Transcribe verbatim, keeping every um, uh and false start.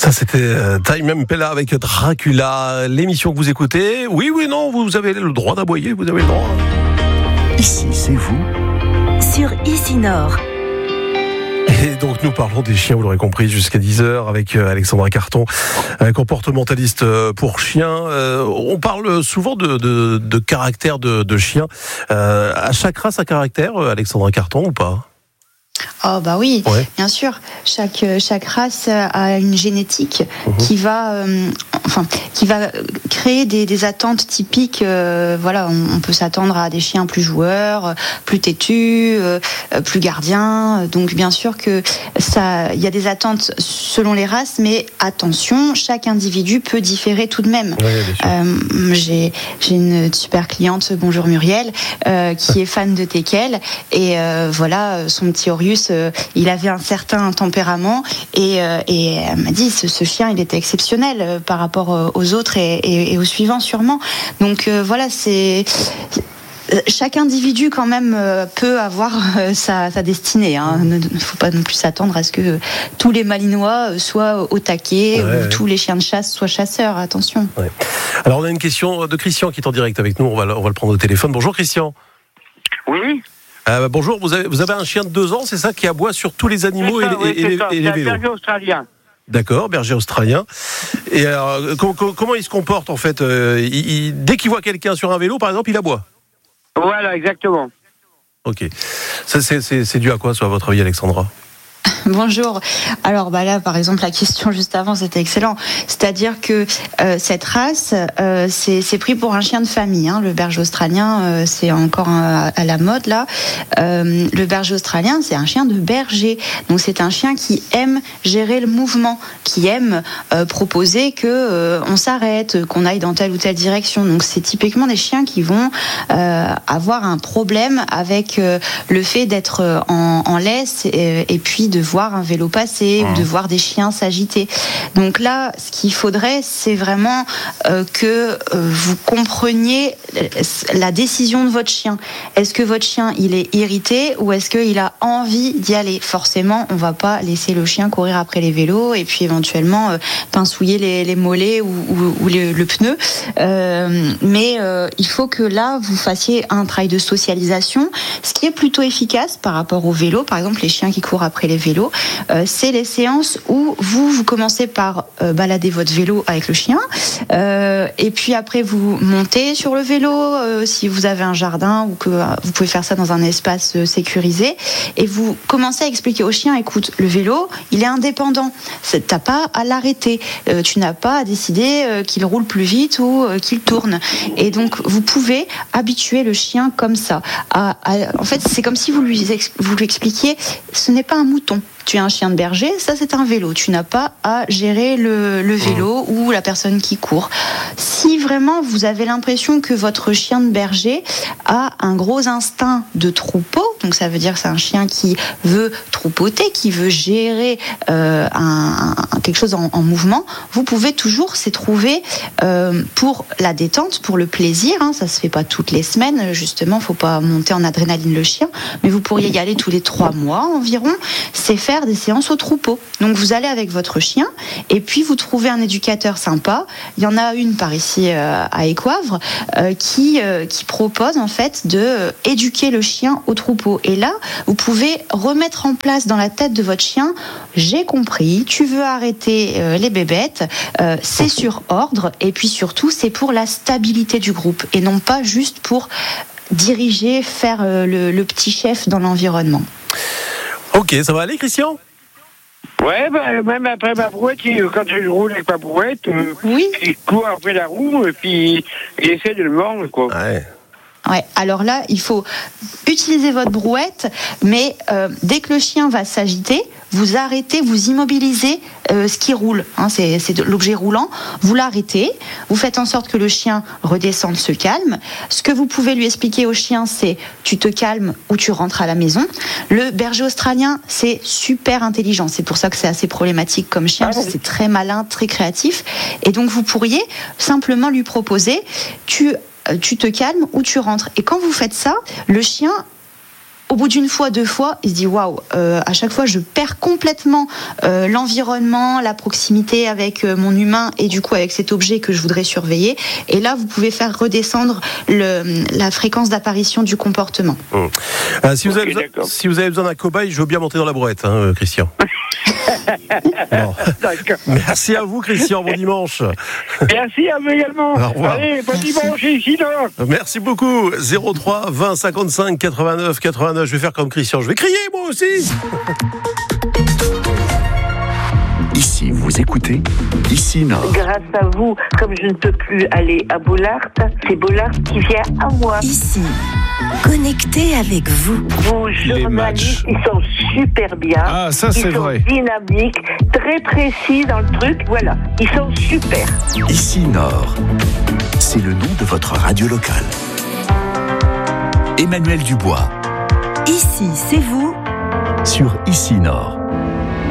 Ça, c'était euh, Time Impala avec Dracula, l'émission que vous écoutez. Oui, oui, non, vous avez le droit d'aboyer, vous avez le droit. Ici, c'est vous. Sur Ici Nord. Et donc nous parlons des chiens, vous l'aurez compris, jusqu'à dix heures avec Alexandra Carton, comportementaliste pour chiens. Euh, on parle souvent de, de, de caractère de, de chien. Euh, à chaque race, un caractère, Alexandra Carton, ou pas ? Oh bah oui, ouais. Bien sûr. Chaque chaque race a une génétique mmh. qui va, euh, enfin, qui va créer des, des attentes typiques. Euh, voilà, on, on peut s'attendre à des chiens plus joueurs, plus têtus, euh, plus gardiens. Donc bien sûr que ça, il y a des attentes selon les races, mais attention, chaque individu peut différer tout de même. Ouais, euh, j'ai j'ai une super cliente, bonjour Muriel, euh, qui est fan de teckel et euh, voilà, son petit Orius. Euh, il avait un certain tempérament et, euh, et elle m'a dit ce, ce chien il était exceptionnel euh, par rapport euh, aux autres et, et, et aux suivants sûrement. Donc euh, voilà, c'est chaque individu quand même euh, peut avoir euh, sa, sa destinée. Hein. Il ne faut pas non plus s'attendre à ce que tous les Malinois soient au taquet ouais, ou ouais. tous les chiens de chasse soient chasseurs. Attention. Ouais. Alors on a une question de Christian qui est en direct avec nous. On va, on va le prendre au téléphone. Bonjour Christian. Oui. Euh, bonjour, vous avez, vous avez un chien de deux ans, c'est ça, qui aboie sur tous les animaux ça, et, oui, et, et, ça, et les vélos. C'est un berger australien. D'accord, berger australien. Et alors, comment, comment il se comporte en fait euh, il, il, dès qu'il voit quelqu'un sur un vélo, par exemple, il aboie. Voilà, exactement. Ok. Ça, c'est, c'est, c'est dû à quoi, à votre avis, Alexandra ? Bonjour. Alors bah là, par exemple, la question juste avant, c'était excellent. C'est-à-dire que euh, cette race, euh, c'est, c'est pris pour un chien de famille. Hein. Le berger australien, euh, c'est encore un, à la mode là. Euh, le berger australien, c'est un chien de berger. Donc c'est un chien qui aime gérer le mouvement, qui aime euh, proposer que euh, on s'arrête, qu'on aille dans telle ou telle direction. Donc c'est typiquement des chiens qui vont euh, avoir un problème avec euh, le fait d'être en, en laisse et, et puis de voir un vélo passer mmh. ou de voir des chiens s'agiter. Donc là, ce qu'il faudrait, c'est vraiment euh, que euh, vous compreniez la décision de votre chien. Est-ce que votre chien, il est irrité ou est-ce qu'il a envie d'y aller ? Forcément, on ne va pas laisser le chien courir après les vélos et puis éventuellement euh, pincouiller les, les mollets ou, ou, ou le, le pneu. Euh, mais euh, il faut que là, vous fassiez un travail de socialisation, ce qui est plutôt efficace par rapport au vélo. Par exemple, les chiens qui courent après les vélos, Euh, c'est les séances où vous, vous commencez par euh, balader votre vélo avec le chien euh, et puis après vous montez sur le vélo euh, si vous avez un jardin ou que euh, vous pouvez faire ça dans un espace euh, sécurisé et vous commencez à expliquer au chien, écoute, le vélo, il est indépendant, c'est, t'as pas à l'arrêter, euh, tu n'as pas à décider euh, qu'il roule plus vite ou euh, qu'il tourne et donc vous pouvez habituer le chien comme ça à, à, en fait c'est comme si vous lui, ex, vous lui expliquiez, ce n'est pas un mouton. Tu es un chien de berger, ça c'est un vélo. Tu n'as pas à gérer le, le vélo mmh. ou la personne qui court. Si vraiment vous avez l'impression que votre chien de berger a un gros instinct de troupeau, donc ça veut dire que c'est un chien qui veut troupeauter, qui veut gérer euh, un, un, quelque chose en, en mouvement, vous pouvez toujours s'y trouver euh, pour la détente, pour le plaisir. Hein, ça se fait pas toutes les semaines, justement, faut pas monter en adrénaline le chien, mais vous pourriez y aller tous les trois mois environ. C'est faire des séances au troupeau. Donc vous allez avec votre chien et puis vous trouvez un éducateur sympa. Il y en a une par ici euh, à Écoivre euh, qui euh, qui propose en fait de euh, éduquer le chien au troupeau. Et là, vous pouvez remettre en place dans la tête de votre chien, j'ai compris, tu veux arrêter euh, les bébêtes, euh, c'est sur ordre et puis surtout c'est pour la stabilité du groupe et non pas juste pour diriger, faire euh, le, le petit chef dans l'environnement. Ok, ça va aller, Christian ? Ouais, bah, même après ma brouette, quand je roule avec ma brouette, euh, oui. il court après la roue et puis il essaie de le mordre, quoi. Ouais. Ouais, alors là, il faut utiliser votre brouette, mais euh, dès que le chien va s'agiter, vous arrêtez, vous immobilisez euh, ce qui roule. Hein, c'est, c'est de l'objet roulant. Vous l'arrêtez, vous faites en sorte que le chien redescende, se calme. Ce que vous pouvez lui expliquer au chien, c'est tu te calmes ou tu rentres à la maison. Le berger australien, c'est super intelligent. C'est pour ça que c'est assez problématique comme chien, parce que c'est très malin, très créatif. Et donc vous pourriez simplement lui proposer tu tu te calmes ou tu rentres. Et quand vous faites ça, le chien au bout d'une fois, deux fois, il se dit waouh, euh, à chaque fois je perds complètement euh, l'environnement, la proximité avec euh, mon humain et du coup avec cet objet que je voudrais surveiller. Et là, vous pouvez faire redescendre le, la fréquence d'apparition du comportement. Mmh. Euh, si, vous Ok, avez besoin, d'accord. si vous avez besoin d'un cobaye, je veux bien monter dans la brouette, hein, euh, Christian. Bon. D'accord. Merci à vous, Christian. Bon dimanche. Merci à vous également. Au revoir. Allez, bon dimanche ici, là. Merci beaucoup. zéro trois vingt cinquante-cinq quatre-vingt-neuf quatre-vingt-neuf. Je vais faire comme Christian. Je vais crier, moi aussi. Ici, vous écoutez Ici Nord. Grâce à vous, comme je ne peux plus aller à Bollard, c'est Bollard qui vient à moi. Ici, connecté avec vous. Vos journalistes, ils sont super bien. Ah, ça, c'est ils sont vrai. dynamiques, très précis dans le truc. Voilà, ils sont super. Ici Nord. C'est le nom de votre radio locale. Emmanuel Dubois Ici, c'est vous. sur Ici Nord.